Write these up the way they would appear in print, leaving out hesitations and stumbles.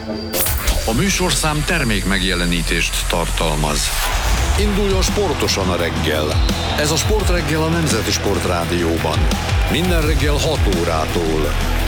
A műsorszám termék megjelenítést tartalmaz. Induljon sportosan a reggel. Ez a Sportreggel a Nemzeti Sportrádióban. Minden reggel 6 órától.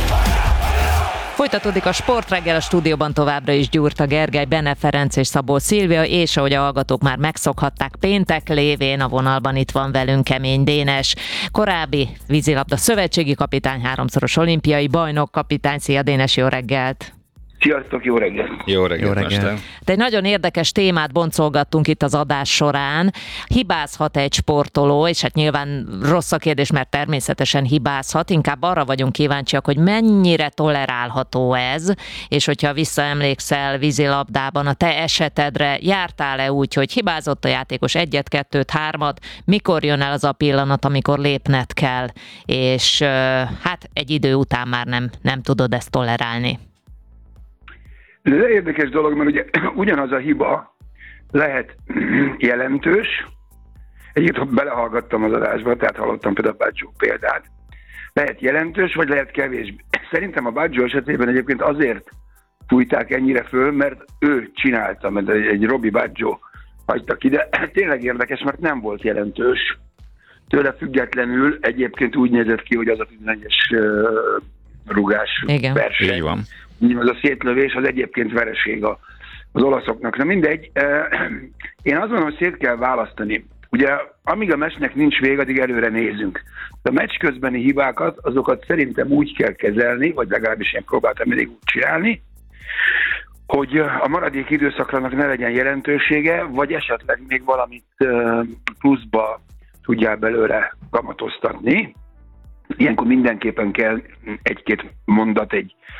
Folytatódik a Sportreggel, a stúdióban továbbra is Gyurta Gergely, Benne Ferenc és Szabó Szilvia, és ahogy a hallgatók már megszokhatták, péntek lévén a vonalban itt van velünk Kemény Dénes, korábbi vízilabda szövetségi kapitány, 3-szoros olimpiai bajnok kapitány. Szia Dénes, jó reggelt! Sziasztok, jó reggelt! Jó reggelt, Mester! De egy nagyon érdekes témát boncolgattunk itt az adás során. Hibázhat egy sportoló, és hát nyilván rossz a kérdés, mert természetesen hibázhat, inkább arra vagyunk kíváncsiak, hogy mennyire tolerálható ez, és hogyha visszaemlékszel vízilabdában a te esetedre, jártál-e úgy, hogy hibázott a játékos 1-2, 3, mikor jön el az a pillanat, amikor lépned kell, és hát egy idő után már nem tudod ezt tolerálni? Ez egy érdekes dolog, mert ugye ugyanaz a hiba lehet jelentős. Egyébként belehallgattam az adásba, tehát hallottam például a Baggio példát. Lehet jelentős, vagy lehet kevésbé. Szerintem a Baggio esetében egyébként azért fújták ennyire föl, mert ő csinálta, mert egy Robbie Baggio hagyta ki, de tényleg érdekes, mert nem volt jelentős. Tőle függetlenül egyébként úgy nézett ki, hogy az a 11-es rugás verseny. Így van. Az a szétlövés az egyébként vereség az olaszoknak. Na mindegy, én azt mondom, hogy szét kell választani. Ugye, amíg a meccsnek nincs vége, addig előre nézünk. A meccs közbeni hibákat, azokat szerintem úgy kell kezelni, vagy legalábbis én próbáltam mindig úgy csinálni, hogy a maradék időszaknak ne legyen jelentősége, vagy esetleg még valamit pluszba tudjál belőle kamatoztatni. Ilyenkor mindenképpen kell egy-két mondat,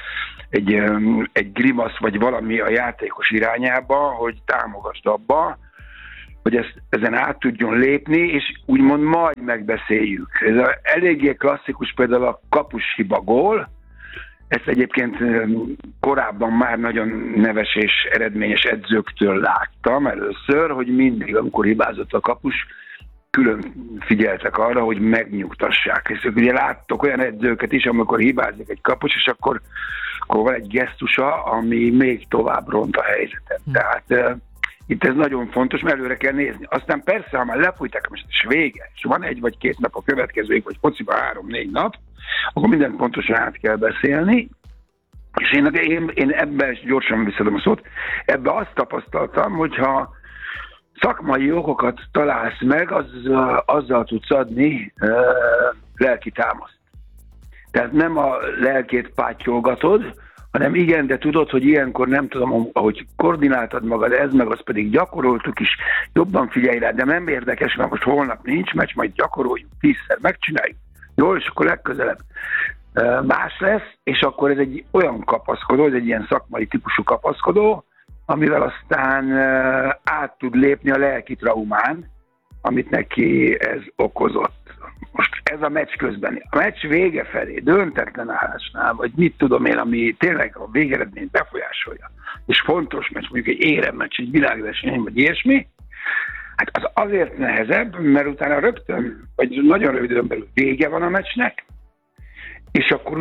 egy grimasz, vagy valami a játékos irányába, hogy támogasd abba, hogy ezen át tudjon lépni, és úgymond majd megbeszéljük. Ez eléggé klasszikus például a kapus hiba gól. Ezt egyébként korábban már nagyon neves és eredményes edzőktől láttam először, hogy mindig, amikor hibázott a kapus, külön figyeltek arra, hogy megnyugtassák. És ugye láttok olyan edzőket is, amikor hibázik egy kapus, és akkor van egy gesztusa, ami még tovább ront a helyzetet. Tehát itt ez nagyon fontos, mert előre kell nézni. Aztán persze, ha már lefújták a meccset, és vége, és van 1 vagy 2 nap a következőig, vagy fociban 3-4 nap, akkor minden pontosan át kell beszélni. És én ebben, gyorsan visszadom a szót, ebben azt tapasztaltam, hogyha szakmai okokat találsz meg, azzal tudsz adni lelki támaszt. Tehát nem a lelkét pátyolgatod, hanem igen, de tudod, hogy ilyenkor nem tudom, ahogy koordináltad magad, ez meg azt pedig gyakoroltuk is, jobban figyelj rá, de nem érdekes, mert most holnap nincs meccs, majd gyakoroljuk, 10-szer megcsináljuk. Jó, és akkor legközelebb más lesz, és akkor ez egy olyan kapaszkodó, ez egy ilyen szakmai típusú kapaszkodó, amivel aztán át tud lépni a lelki traumán, amit neki ez okozott. Most ez a meccs közben. A meccs vége felé, döntetlen állásnál, vagy mit tudom én, ami tényleg a végeredményt befolyásolja, és fontos meccs, mondjuk egy éremmeccs, egy világverseny, vagy ilyesmi, hát az azért nehezebb, mert utána rögtön, vagy nagyon röviden belül vége van a meccsnek, és akkor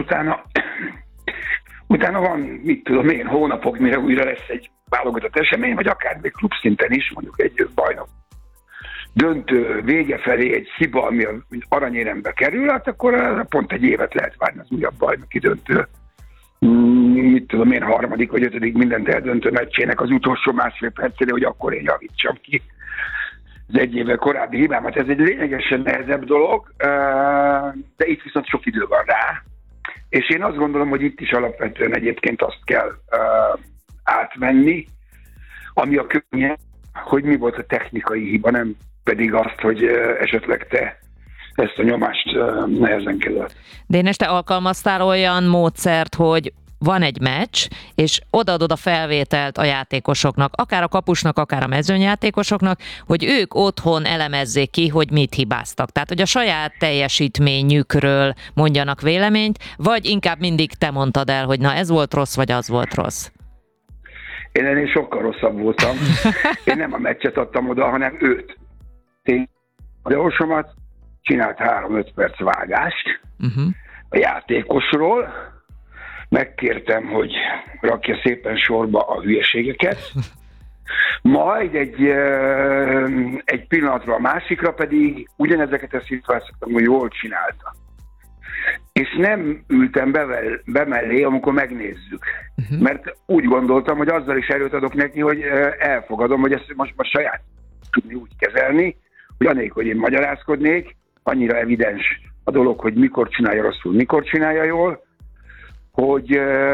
utána van, mit tudom én, hónapok, mire újra lesz egy válogatott esemény, vagy akár még klubszinten is, mondjuk egy bajnok döntő vége felé egy hiba, ami aranyérembe kerül, hát akkor pont egy évet lehet várni az újabb bajnoki döntő. Mit tudom én, 3. vagy 5. mindent eldöntő meccsének az utolsó másfél percére, hogy akkor én javítsam ki az egy évvel korábbi hibámat. Ez egy lényegesen nehezebb dolog, de itt viszont sok idő van rá. És én azt gondolom, hogy itt is alapvetően egyébként azt kell átvenni, ami a könnyű, hogy mi volt a technikai hiba, nem pedig azt, hogy esetleg te ezt a nyomást nehezen kezelt. Dénes, te alkalmaztál olyan módszert, hogy van egy meccs, és odaadod a felvételt a játékosoknak, akár a kapusnak, akár a mezőnyjátékosoknak, hogy ők otthon elemezzék ki, hogy mit hibáztak. Tehát, hogy a saját teljesítményükről mondjanak véleményt, vagy inkább mindig te mondtad el, hogy na ez volt rossz, vagy az volt rossz. Én ennél sokkal rosszabb voltam. Én nem a meccset adtam oda, hanem őt. A gyorsomat csinált 3-5 perc vágást a játékosról, megkértem, hogy rakja szépen sorba a hülyeségeket, majd egy pillanatra a másikra pedig ugyanezeket a szituációkat, hogy jól csinálta. És nem ültem be mellé, amikor megnézzük. Mert úgy gondoltam, hogy azzal is erőt adok neki, hogy elfogadom, hogy ezt most saját tudni úgy kezelni, hogy anélkül, hogy én magyarázkodnék, annyira evidens a dolog, hogy mikor csinálja rosszul, mikor csinálja jól, hogy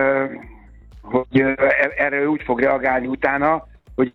erre úgy fog reagálni utána, hogy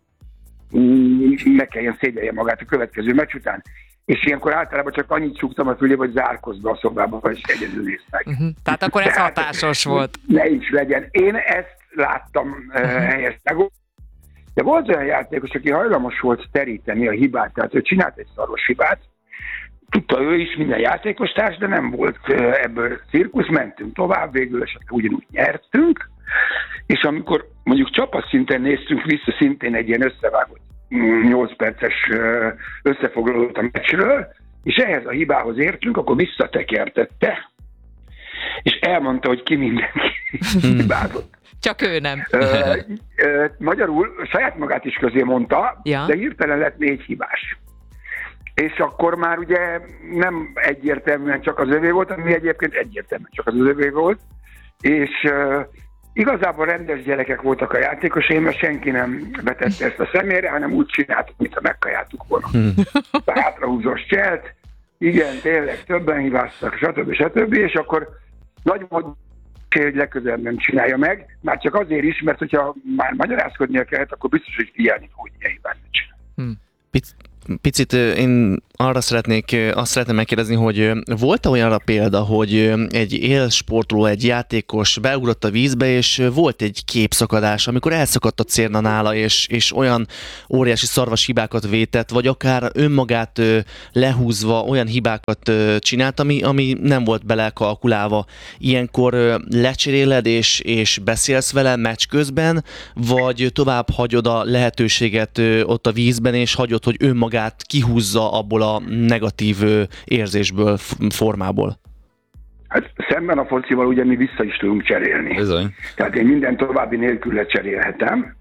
meg kelljen szégyelje magát a következő meccs után. És ilyenkor általában csak annyit csuktam a fülébe, hogy zárkozz be a szobába, és egyedül nézd meg. Tehát akkor ez hatásos volt. Ne is legyen. Én ezt láttam helyes megoldani. De volt olyan játékos, aki hajlamos volt teríteni a hibát, tehát ő csinált egy szaros hibát. Tudta ő is, minden játékostárs, de nem volt ebből cirkusz, mentünk tovább, végül esetleg ugyanúgy nyertünk. És amikor mondjuk csapatszinten néztünk vissza, szintén egy ilyen összevágott 8 perces összefoglalót a meccsről, és ehhez a hibához értünk, akkor visszatekertette, és elmondta, hogy ki mindenki hibázott. Csak ő nem. Magyarul saját magát is közé mondta, ja. De hirtelen lett 4 hibás. És akkor már ugye nem egyértelműen csak az övé volt, ami egyébként egyértelműen csak az övé volt, és igazából rendes gyerekek voltak a játékosaim, mert senki nem vetette ezt a szemére, hanem úgy csináltuk, mintha megkajáltuk volna. Hátrahúzós cselt, igen, tényleg többen hibáztak, stb. És akkor nagy módon, hogy legközelebb nem csinálja meg, már csak azért is, mert hogyha már magyarázkodnia kellett, akkor biztos, hogy figyelni, hogy ilyen hibát ne csinál. Picit én azt szeretném megkérdezni, hogy volt-e olyanra példa, hogy egy élsportoló, egy játékos beugrott a vízbe, és volt egy képszakadás, amikor elszakadt a cérna nála, és olyan óriási szarvas hibákat vétett, vagy akár önmagát lehúzva olyan hibákat csinált, ami nem volt belekalkulálva. Ilyenkor lecseréled, és beszélsz vele meccs közben, vagy tovább hagyod a lehetőséget ott a vízben, és hagyod, hogy önmagát kihúzza abból a negatív érzésből, formából? Hát szemben a focival ugye mi vissza is tudunk cserélni. Bizony. Tehát én minden további nélkül lecserélhetem.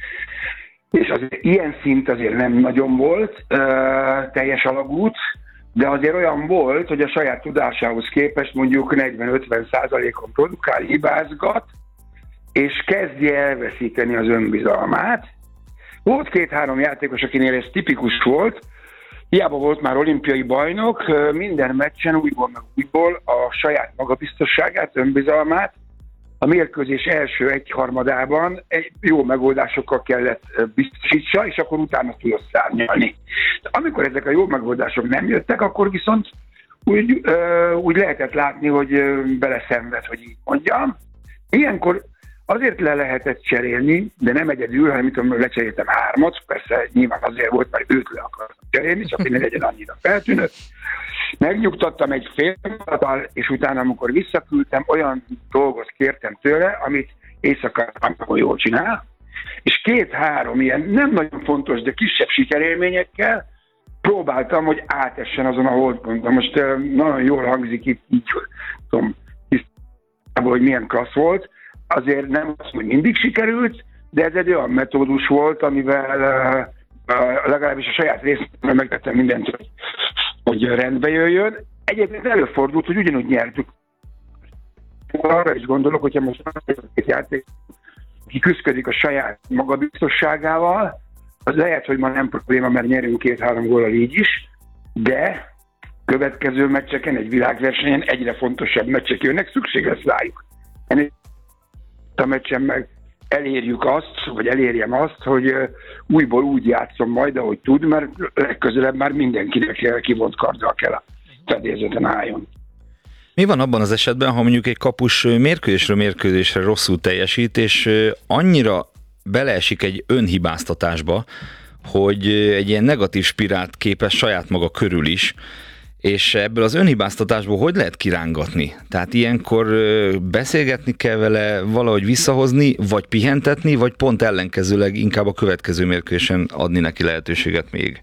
És azért ilyen szint azért nem nagyon volt teljes alagút, de azért olyan volt, hogy a saját tudásához képest mondjuk 40-50%-on produkál, hibázgat, és kezdje elveszíteni az önbizalmát. Volt 2-3 játékos, akinél ez tipikus volt, hiába volt már olimpiai bajnok, minden meccsen újból meg újból a saját magabiztosságát, önbizalmát a mérkőzés első egyharmadában jó megoldásokkal kellett biztosítsa, és akkor utána tudott szárnyalni. De amikor ezek a jó megoldások nem jöttek, akkor viszont úgy lehetett látni, hogy beleszenved, hogy így mondjam. Ilyenkor azért le lehetett cserélni, de nem egyedül, hanem tudom, lecseréltem 3-at, persze nyilván azért volt, mert őt le akartam cserélni, csak hogy ne legyen annyira feltűnő. Megnyugtattam egy fél mondattal, és utána, amikor visszaküldtem, olyan dolgot kértem tőle, amit éjszakán jól csinál, és 2-3 ilyen nem nagyon fontos, de kisebb sikerélményekkel próbáltam, hogy átessen azon a holdponton. Most nagyon jól hangzik itt, így tudom, hogy milyen klassz volt. Azért nem azt, hogy mindig sikerült, de ez egy olyan metódus volt, amivel legalábbis a saját részemben megtettem mindent, hogy rendbe jöjjön. Egyébként előfordult, hogy ugyanúgy nyertük. Arra is gondolok, hogyha most egy játék, ki küszködik a saját magabiztosságával, az lehet, hogy ma nem probléma, mert nyerünk 2-3 góllal így is, de következő meccseken, egy világversenyen egyre fontosabb meccsek jönnek, szükség lesz rájuk. A meccsen meg elérjük azt, vagy elérjem azt, hogy újból úgy játszom majd, ahogy tud, mert legközelebb már mindenkinek kivont karddal kell a fedélzeten álljon. Mi van abban az esetben, ha mondjuk egy kapus mérkőzésről mérkőzésre rosszul teljesít, és annyira beleesik egy önhibáztatásba, hogy egy ilyen negatív spirált képes saját maga körül is, és ebből az önhibáztatásból hogy lehet kirángatni? Tehát ilyenkor beszélgetni kell vele, valahogy visszahozni, vagy pihentetni, vagy pont ellenkezőleg inkább a következő mérkőzésen adni neki lehetőséget még?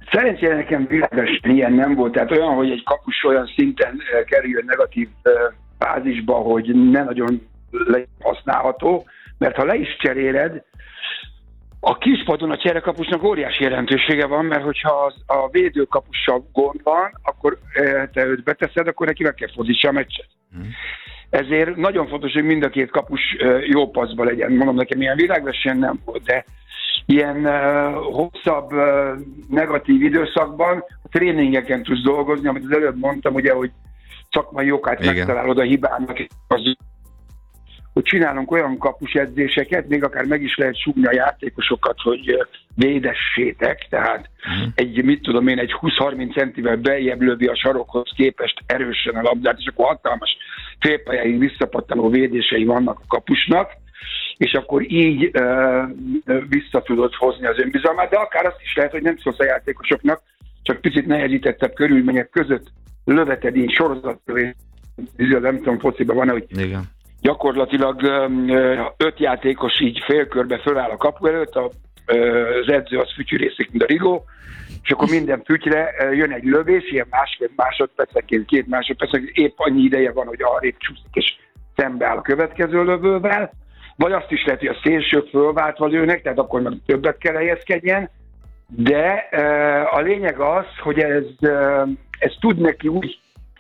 Szerencsére nekem világosan ilyen nem volt. Tehát olyan, hogy egy kapus olyan szinten kerüljön negatív fázisba, hogy ne nagyon használható, mert ha le is cseréled, a kispadon a cserekapusnak óriási jelentősége van, mert hogyha a védőkapussal gond van, akkor te őt beteszed, akkor neki meg kell fordítsa a meccset. Ezért nagyon fontos, hogy mind a két kapus jó paszba legyen. Mondom, nekem ilyen világversenyen nem volt, de ilyen hosszabb negatív időszakban a tréningeken tudsz dolgozni, amit az előbb mondtam, ugye, hogy szakmai okát megtalálod a hibának, hogy csinálunk olyan kapusedzéseket, még akár meg is lehet súgni a játékosokat, hogy védessétek, tehát egy 20-30 centivel beljebb lövi a sarokhoz képest erősen a labdát, és akkor hatalmas félpályáig visszapattanó védései vannak a kapusnak, és akkor így vissza tudod hozni az önbizalmát, de akár azt is lehet, hogy nem szólsz a játékosoknak, csak picit nehezítettebb körülmények között löveted így sorozatlövés, nem tudom, fociban van, hogy igen. Gyakorlatilag 5 játékos így félkörbe föláll a kapu előtt, az edző az fütyűrészik, mint a rigó, és akkor minden fütyre jön egy lövés, ilyen másfél másodpercenként, 2 másodpercenként, épp annyi ideje van, hogy arrébb csúszik, és szembeáll a következő lövővel, vagy azt is lehet, hogy a szélsők fölváltva lőnek, tehát akkor meg többet kell helyezkedjen, de a lényeg az, hogy ez tud neki úgy,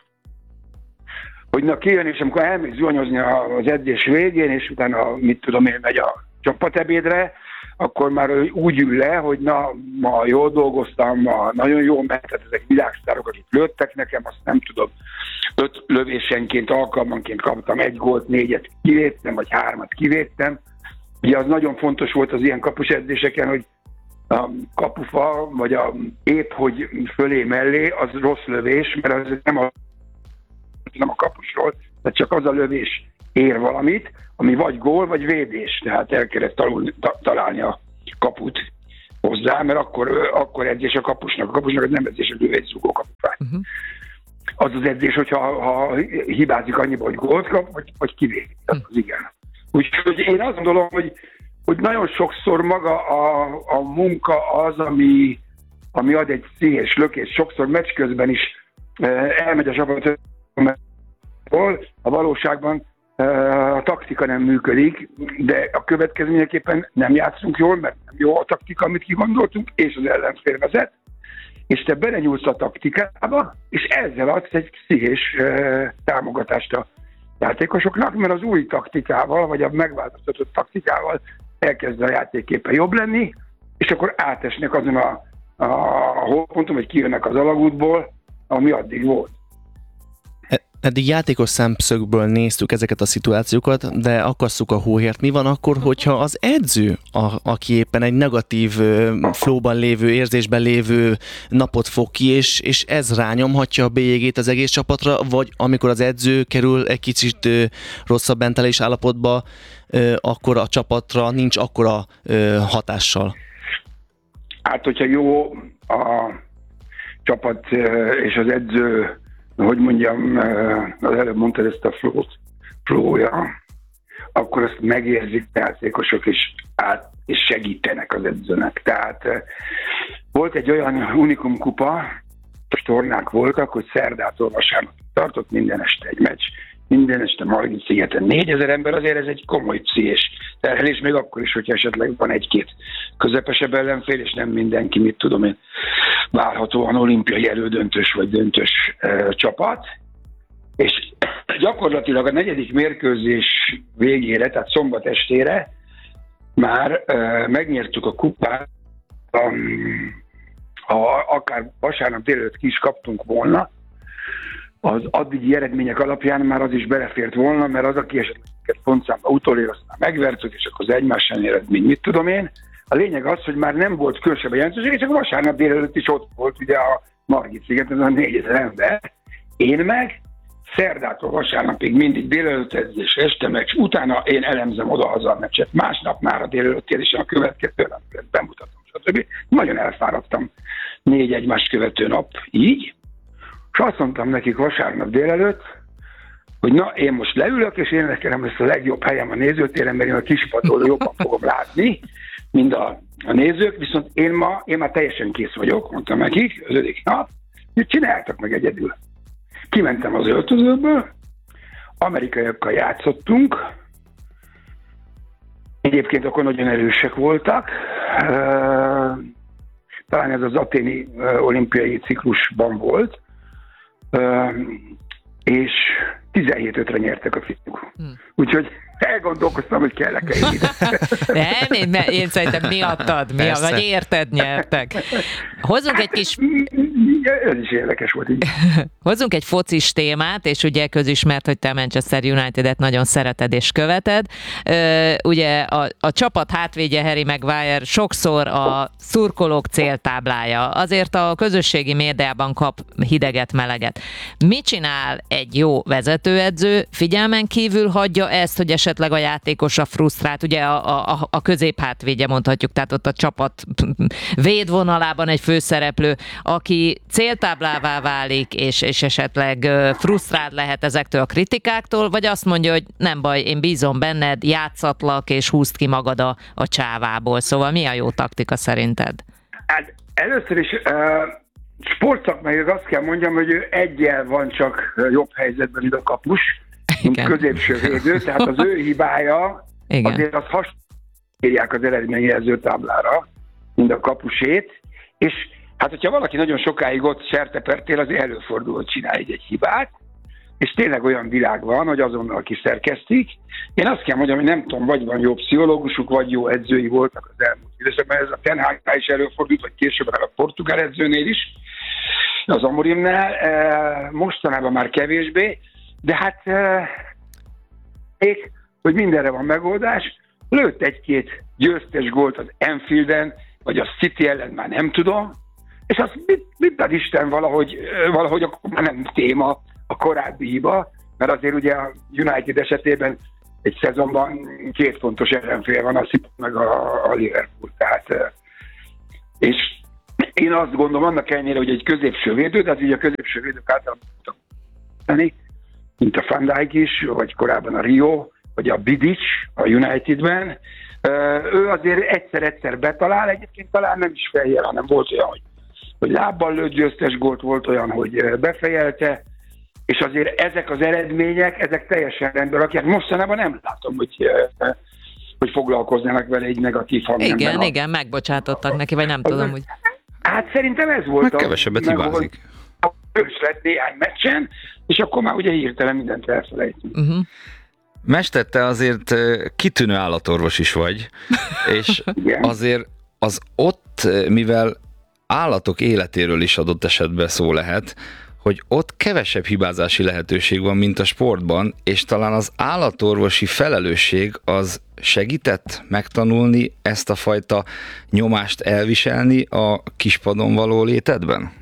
hogy kijön, és amikor elmegy zuhanyozni az edzés végén, és utána, megy a csapatebédre, akkor már úgy ül le, hogy ma jól dolgoztam, ma nagyon jól ment, tehát ezek világsztárok, akik lőttek nekem, azt nem tudom, 5 lövésenként, alkalmanként kaptam 1 gólt, 4-et kivédtem, vagy 3-at kivédtem. Ugye az nagyon fontos volt az ilyen kapusedzéseken, hogy a kapufa, vagy épp, hogy fölé mellé, az rossz lövés, mert az nem a kapusról, tehát csak az a lövés ér valamit, ami vagy gól, vagy védés, tehát el kellett találni a kaput hozzá, mert akkor edzés a kapusnak. A kapusnak az nem edzés, hogy ő egy zugó kapufát. Az az edzés, hogyha hibázik annyiba, hogy gólt kap, vagy kivédi. Az igen. Úgyhogy én azt gondolom, hogy nagyon sokszor maga a munka az, ami ad egy színes lökést. Sokszor meccs közben is elmegy a csapat, a valóságban a taktika nem működik, de a következményeképpen nem játszunk jól, mert nem jó a taktika, amit kigondoltunk, és az ellenfél vezet, és te belenyúlsz a taktikába, és ezzel adsz egy pszichés támogatást a játékosoknak, mert az új taktikával, vagy a megváltoztatott taktikával elkezd a játékképpen jobb lenni, és akkor átesnek azon a holponton, vagy kijönnek az alagútból, ami addig volt. Eddig játékos szemszögből néztük ezeket a szituációkat, de akasszuk a hóhért. Mi van akkor, hogyha az edző, aki éppen egy negatív flowban lévő, érzésben lévő napot fog ki, és ez rányomhatja a bélyegét az egész csapatra, vagy amikor az edző kerül egy kicsit rosszabb mentális állapotba, akkor a csapatra nincs akkora hatással? Hát, hogyha jó a csapat és az edző, hogy mondjam, az előbb mondtad ezt a flow-ja, akkor azt megérzik a játékosok, és segítenek az edzőnek. Tehát volt egy olyan Unikum kupa, tornák voltak, hogy szerdától vasárnap tartott minden este egy meccs, minden este Margit-szigeten 4000 ember, azért ez egy komoly pszichés terhelés, még akkor is, hogyha esetleg van egy-két közepesebb ellenfél, és nem mindenki, várhatóan olimpiai elődöntős vagy döntős csapat. És gyakorlatilag a 4. mérkőzés végére, tehát szombat estére már megnyertük a kupát, ha akár vasárnap délelőtt ki is kaptunk volna, az addigi eredmények alapján már az is belefért volna, mert az, aki esetleg pontszámba utolér, aztán megvertük, és akkor az egymás elleni eredmény, én. A lényeg az, hogy már nem volt különösebb jelentőség, csak vasárnap délelőtt is ott volt ugye a Margit-szigeten, az a 4000 ember. Én meg szerdától vasárnapig mindig délelőtt edzés, este meccs, utána én elemzem oda-haza a meccset, másnap már a délelőtt érzésen a következő nap bemutatom, stb. Nagyon elfáradtam 4 egymást követő nap így, és azt mondtam nekik vasárnap délelőtt, hogy na, én most leülök, és én nekem lesz a legjobb helyem a nézőtéren, mert én a kispadról jobban fogom látni, mint a nézők, viszont én már teljesen kész vagyok, mondtam nekik, az 5. nap, hogy csináltak meg egyedül. Kimentem az öltözőből, amerikaiakkal játszottunk, egyébként akkor nagyon erősek voltak, talán ez az aténi olimpiai ciklusban volt, és 17-5-re nyertek a fiúk. Úgyhogy elgondolkoztam, hogy kell-e Nem, én szerintem miattad, vagy érted nyertek. Hozzunk egy kis... Ez is érdekes volt így. Hozzunk egy focis témát, és ugye közismert, hogy te a Manchester United-et nagyon szereted és követed. Ugye a csapat hátvédje Harry Maguire sokszor a szurkolók céltáblája. Azért a közösségi médiában kap hideget, meleget. Mit csinál egy jó vezetőedző? Figyelmen kívül hagyja ezt, hogy esetleg a játékosa frusztrált, ugye a középhátvédje mondhatjuk, tehát ott a csapat védvonalában egy főszereplő, aki céltáblává válik, és esetleg frusztrált lehet ezektől a kritikáktól, vagy azt mondja, hogy nem baj, én bízom benned, játszatlak, és húzd ki magad a csávából. Szóval mi a jó taktika szerinted? Hát először is sportszakmailag azt kell mondjam, hogy ő egyel van csak jobb helyzetben, mint a kapus, mint középső védő, tehát az ő hibája, igen, azért azt hasonlítják az eredményjelző táblára, mint a kapusét, és hát, hogyha valaki nagyon sokáig ott sertepertél, azért előfordul, hogy csinál egy hibát, és tényleg olyan világ van, hogy azonnal kiszerkesztik. Én azt kell mondjam, hogy nem tudom, vagy van jó pszichológusuk, vagy jó edzői voltak az elmúlt időszakban. Ez a Ten Hagnál is előfordult, vagy később a portugál edzőnél is, az Amorimnál. Mostanában már kevésbé, de hát hogy mindenre van megoldás. Lőtt egy-két győztes gólt az Anfielden, vagy a City ellen, már nem tudom, és azt mit ad Isten valahogy akkor már nem téma a korábbi hiba, mert azért ugye a United esetében egy szezonban két fontos ellenfél van, a City meg a Liverpool. Tehát, és én azt gondolom, annak ellenére, hogy egy középső védő, de az így a középső védők általában tenni, mint a Van Dijk is, vagy korábban a Rio, vagy a Vidic a Unitedben, ő azért egyszer-egyszer betalál, egyébként talán nem is fejjel, hanem volt olyan, hogy lábbal lőtt győztes gólt, volt olyan, hogy befejelte, és azért ezek az eredmények, ezek teljesen rendben rakják. Mostanában nem látom, hogy foglalkoznának vele egy negatív hangnemben. Igen, megbocsátottak neki, vagy nem tudom, hogy... Hát szerintem ez volt. Meg kevesebbet hibázik. Ős lett néhány meccsen, és akkor már ugye hirtelen mindent elfelejtünk. Mester, te azért kitűnő állatorvos is vagy, és azért az ott, mivel állatok életéről is adott esetben szó lehet, hogy ott kevesebb hibázási lehetőség van, mint a sportban, és talán az állatorvosi felelősség az segített megtanulni ezt a fajta nyomást elviselni a kispadon való létedben?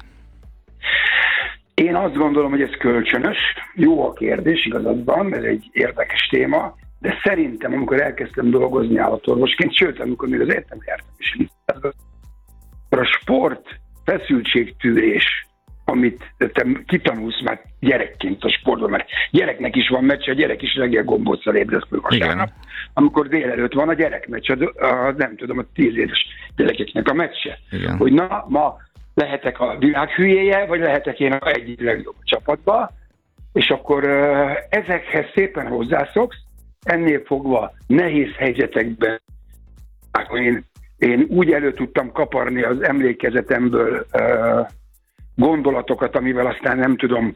Én azt gondolom, hogy ez kölcsönös. Jó a kérdés, igazadban, ez egy érdekes téma, de szerintem, amikor elkezdtem dolgozni állatorvosként, sőt, amikor még az egyetemre jártam is, a sport feszültségtűrés, amit te kitanulsz már gyerekként a sportban, mert gyereknek is van meccs, a gyerek is reggel gombóccal ébredt föl vasárnap, amikor délelőtt van a gyerekmeccs, nem tudom, a 10 éves gyerekeknek a meccse. Igen. Hogy na, ma lehetek a világ hülyéje, vagy lehetek én egyik legjobb csapatba, és akkor ezekhez szépen hozzászoksz, ennél fogva nehéz helyzetekben én úgy elő tudtam kaparni az emlékezetemből gondolatokat, amivel aztán nem tudom,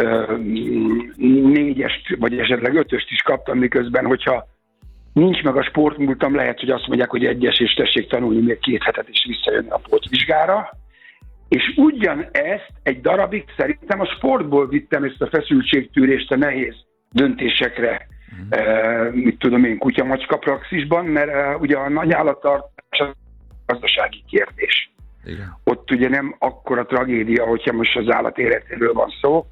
4-est, vagy esetleg 5-öst is kaptam, miközben, hogyha nincs meg a sportmúltam, lehet, hogy azt mondják, hogy 1-es, és tessék tanulni még 2 hetet, és visszajönni a pótvizsgára. És ugyanezt egy darabig szerintem a sportból vittem ezt a feszültségtűrést a nehéz döntésekre, mit tudom én, kutya-macska praxisban, mert ugye a nagy állattartás az gazdasági kérdés. Igen. Ott ugye nem akkora tragédia, hogyha most az állat életéről van szó,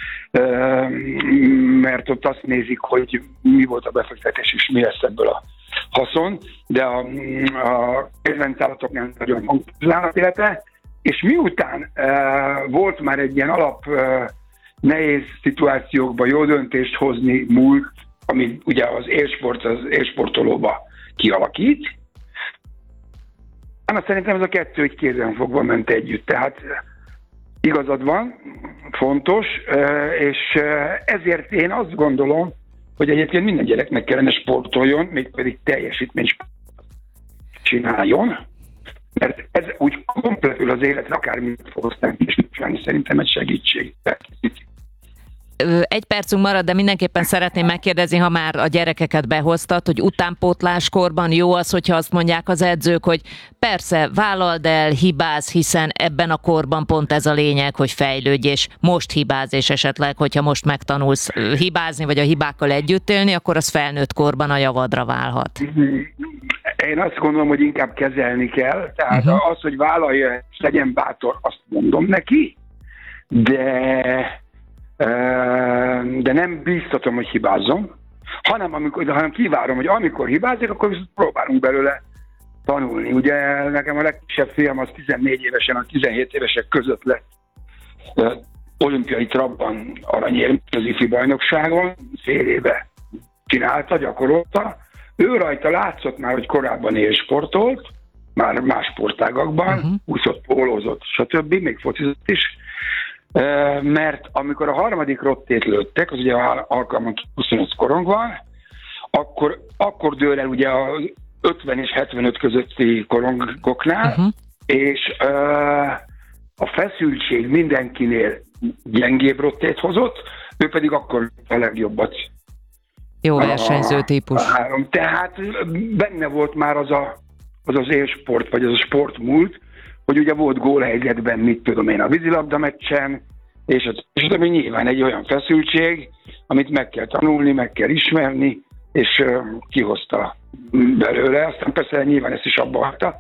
mert ott azt nézik, hogy mi volt a befektetés és mi lesz ebből a haszon, de a kedvenc állatoknál nagyon fontos az állat élete, és miután volt már egy ilyen alap nehéz szituációkban jó döntést hozni múlt, amit ugye az élsportolóba kialakít, szerintem ez a kettő egy kézen fogva ment együtt. Tehát igazad van, fontos, és ezért én azt gondolom, hogy egyébként minden gyereknek kellene sportoljon, mégpedig teljesítménysport csináljon, mert ez úgy kompletül az életre, akármit fogoztánk is csinálni, szerintem egy segítség. Egy percünk marad, de mindenképpen szeretném megkérdezni, ha már a gyerekeket behoztad, hogy utánpótláskorban jó az, hogyha azt mondják az edzők, hogy persze, vállald el, hibáz, hiszen ebben a korban pont ez a lényeg, hogy fejlődj, és most hibáz, és esetleg, hogyha most megtanulsz hibázni, vagy a hibákkal együtt élni, akkor az felnőtt korban a javadra válhat. Én azt gondolom, hogy inkább kezelni kell, tehát az, hogy vállalja, és legyen bátor, azt mondom neki, de nem bíztatom, hogy hibázzon, hanem kivárom, hogy amikor hibázik, akkor viszont próbálunk belőle tanulni. Ugye nekem a legkisebb fiam az 14 évesen, a 17 évesek között lett olimpiai trapban aranyérmes az ifi bajnokságon, fél éve csinálta, gyakorolta. Ő rajta látszott már, hogy korábban élsportolt, már más sportágakban, úszott, pólózott, stb., még focizott is. Mert amikor a harmadik rottét lőttek, az ugye alkalmanként 25 korong van, akkor dől el ugye a 50 és 75 közötti korongoknál, és a feszültség mindenkinél gyengébb rottét hozott, ő pedig akkor a legjobbat. Jó versenyző típus. Tehát benne volt már az élsport, vagy az a sportmúlt, hogy ugye volt gólhelyzetben, mit tudom én, a vízilabda meccsen, és ami nyilván egy olyan feszültség, amit meg kell tanulni, meg kell ismerni, és kihozta belőle. Aztán persze nyilván ezt is abba hagyta.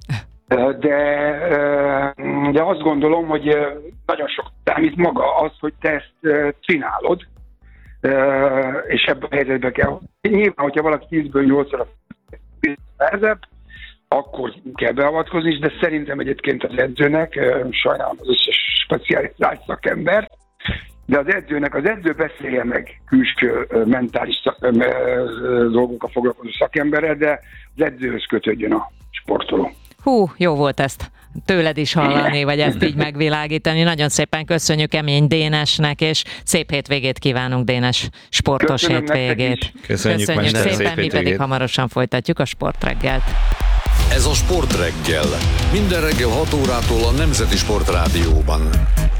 De azt gondolom, hogy nagyon sok számít maga az, hogy te ezt csinálod, és ebben a helyzetben kell. Nyilván, hogyha valaki 10-ből 8-ra nehezebb, akkor kell beavatkozni, de szerintem egyébként az edzőnek, sajnálom az összes specializált szakembert, de az edző beszélje meg külső mentális dolgokkal foglalkozó szakemberrel, de az edzőhöz kötődjön a sportoló. Hú, jó volt ezt tőled is hallani, vagy ezt így megvilágítani. Nagyon szépen köszönjük Kemény Dénesnek, és szép hétvégét kívánunk, Dénes, sportos hétvégét. Köszönjük szépen, mi pedig hamarosan folytatjuk a Sportreggelt. Ez a Sportreggel. Minden reggel 6 órától a Nemzeti Sportrádióban.